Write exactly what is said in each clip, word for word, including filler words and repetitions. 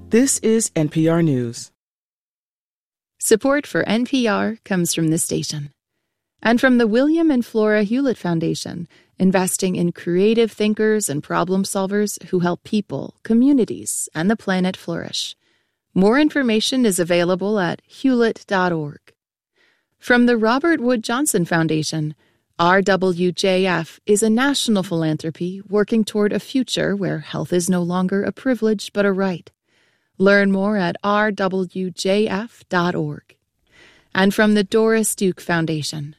This is N P R News. Support for N P R comes from this station and from the William and Flora Hewlett Foundation, investing in creative thinkers and problem solvers who help people, communities, and the planet flourish. More information is available at hewlett dot org. From the Robert Wood Johnson Foundation, R W J F is a national philanthropy working toward a future where health is no longer a privilege but a right. Learn more at r w j f dot org. And from the Doris Duke Foundation.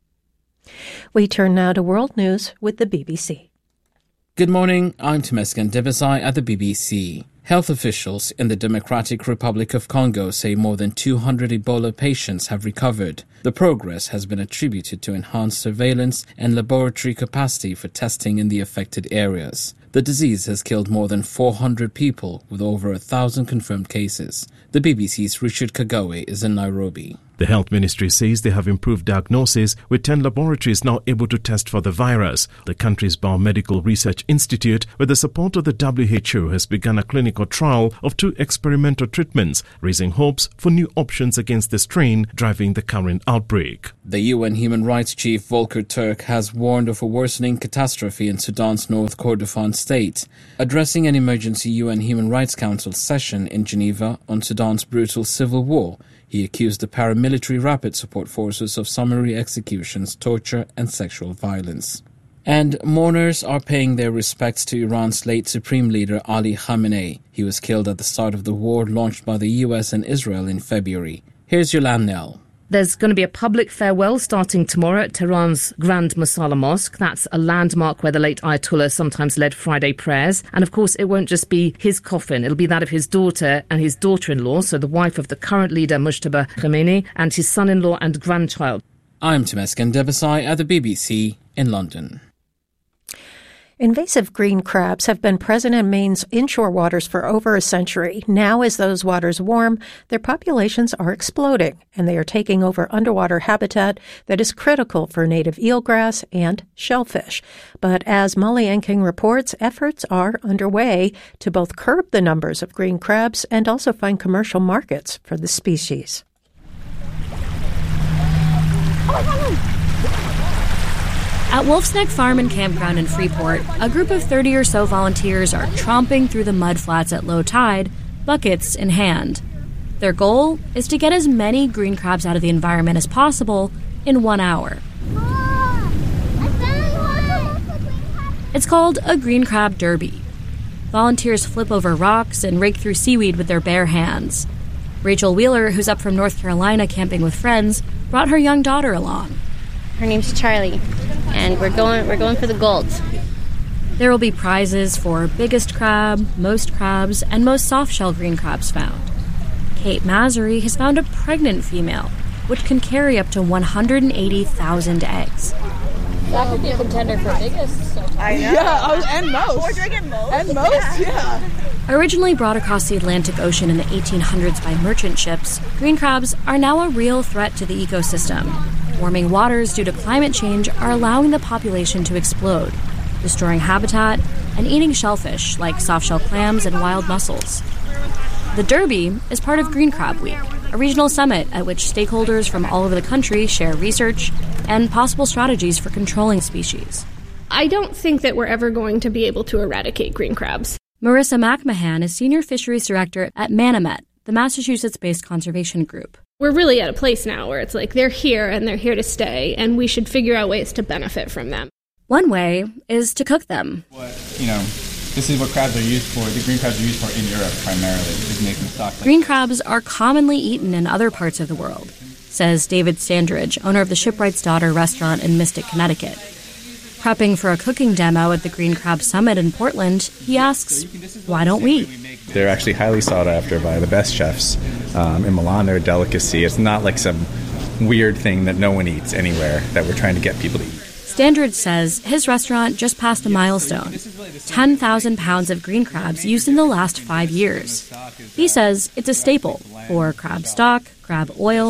We turn now to world news with the B B C. Good morning, I'm Temesgen Debesai at the B B C. Health officials in the Democratic Republic of Congo say more than two hundred Ebola patients have recovered. The progress has been attributed to enhanced surveillance and laboratory capacity for testing in the affected areas. The disease has killed more than four hundred people, with over a thousand confirmed cases. The B B C's Richard Kagawe is in Nairobi. The health ministry says they have improved diagnosis, with ten laboratories now able to test for the virus. The country's Biomedical Research Institute, with the support of the W H O, has begun a clinical trial of two experimental treatments, raising hopes for new options against the strain driving the current outbreak. The U N Human Rights Chief Volker Turk has warned of a worsening catastrophe in Sudan's North Kordofan state. Addressing an emergency U N Human Rights Council session in Geneva on Sudan's brutal civil war, he accused the paramilitary rapid support forces of summary executions, torture, and sexual violence. And mourners are paying their respects to Iran's late Supreme Leader Ali Khamenei. He was killed at the start of the war launched by the U S and Israel in February. Here's Yolande Nell. There's going to be a public farewell starting tomorrow at Tehran's Grand Mosala Mosque. That's a landmark where the late Ayatollah sometimes led Friday prayers. And of course, it won't just be his coffin. It'll be that of his daughter and his daughter-in-law, so the wife of the current leader, Mujtaba Khamenei, and his son-in-law and grandchild. I'm Temesgen Debesai at the B B C in London. Invasive green crabs have been present in Maine's inshore waters for over a century. Now, as those waters warm, their populations are exploding, and they are taking over underwater habitat that is critical for native eelgrass and shellfish. But as Molly Enking reports, efforts are underway to both curb the numbers of green crabs and also find commercial markets for the species. At Wolf's Neck Farm and Campground in Freeport, a group of thirty or so volunteers are tromping through the mud flats at low tide, buckets in hand. Their goal is to get as many green crabs out of the environment as possible in one hour. It's called a green crab derby. Volunteers flip over rocks and rake through seaweed with their bare hands. Rachel Wheeler, who's up from North Carolina camping with friends, brought her young daughter along. Her name's Charlie, and we're going we're going for the gold. There will be prizes for biggest crab, most crabs, and most soft-shell green crabs found. Kate Masery has found a pregnant female, which can carry up to one hundred eighty thousand eggs. That could be a contender for biggest. So I know. Yeah, and most. We're drinking most. And most, yeah. Originally brought across the Atlantic Ocean in the eighteen hundreds by merchant ships, green crabs are now a real threat to the ecosystem. Warming waters due to climate change are allowing the population to explode, destroying habitat and eating shellfish like soft-shell clams and wild mussels. The Derby is part of Green Crab Week, a regional summit at which stakeholders from all over the country share research and possible strategies for controlling species. I don't think that we're ever going to be able to eradicate green crabs. Marissa McMahon is Senior Fisheries Director at Manomet, the Massachusetts-based conservation group. We're really at a place now where it's like they're here and they're here to stay, and we should figure out ways to benefit from them. One way is to cook them. What, you know, this is what crabs are used for. The green crabs are used for in Europe primarily, is making stock. Green crabs are commonly eaten in other parts of the world, says David Standridge, owner of the Shipwright's Daughter restaurant in Mystic, Connecticut. Prepping for a cooking demo at the Green Crab Summit in Portland, he asks, why don't we? They're actually highly sought after by the best chefs. Um, in Milan, they're a delicacy. It's not like some weird thing that no one eats anywhere that we're trying to get people to eat. Standard says his restaurant just passed a milestone, ten thousand pounds of green crabs used in the last five years. He says it's a staple for crab stock, crab oil,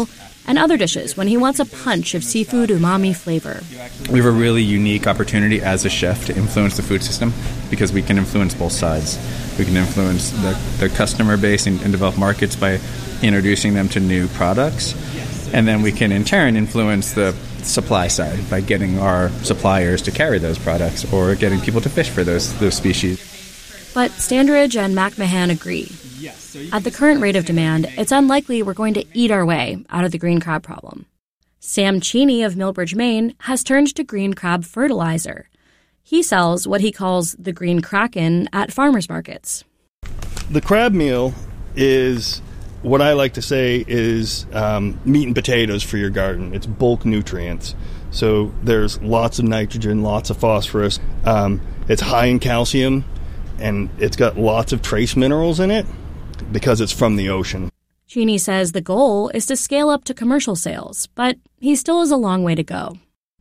and other dishes when he wants a punch of seafood umami flavor. We have a really unique opportunity as a chef to influence the food system because we can influence both sides. We can influence the, the customer base and, and develop markets by introducing them to new products. And then we can, in turn, influence the supply side by getting our suppliers to carry those products or getting people to fish for those those species. But Standridge and McMahon agree. At the current rate of demand, it's unlikely we're going to eat our way out of the green crab problem. Sam Cheney of Millbridge, Maine, has turned to green crab fertilizer. He sells what he calls the green kraken at farmers markets. The crab meal is what I like to say is um, meat and potatoes for your garden. It's bulk nutrients. So there's lots of nitrogen, lots of phosphorus. Um, it's high in calcium, and it's got lots of trace minerals in it because it's from the ocean. Cheney says the goal is to scale up to commercial sales, but he still has a long way to go.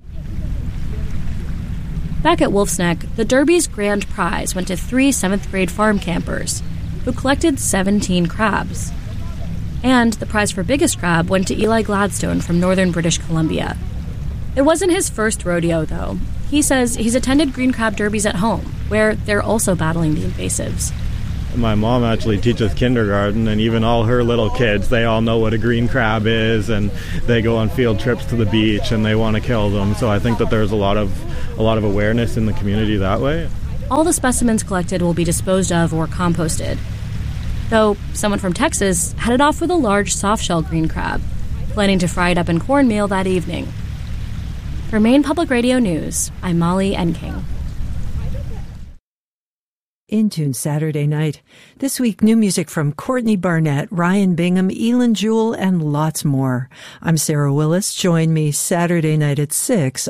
Back at Wolf's Neck, the Derby's grand prize went to three seventh-grade farm campers who collected seventeen crabs. And the prize for biggest crab went to Eli Gladstone from northern British Columbia. It wasn't his first rodeo, though. He says he's attended green crab derbies at home, where they're also battling the invasives. My mom actually teaches kindergarten, and even all her little kids, they all know what a green crab is, and they go on field trips to the beach, and they want to kill them. So I think that there's a lot of a lot of awareness in the community that way. All the specimens collected will be disposed of or composted. Though someone from Texas headed off with a large soft-shell green crab, planning to fry it up in cornmeal that evening. For Maine Public Radio News, I'm Molly Enking. In Tune Saturday night. This week, new music from Courtney Barnett, Ryan Bingham, Elin Jewell, and lots more. I'm Sarah Willis. Join me Saturday night at six